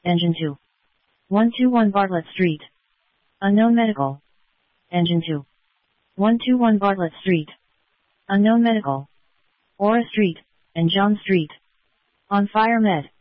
Engine 2. 121 Bartlett Street. Unknown medical. Engine 2. 121 Bartlett Street. Unknown medical. Aura Street, and John Street. On fire med.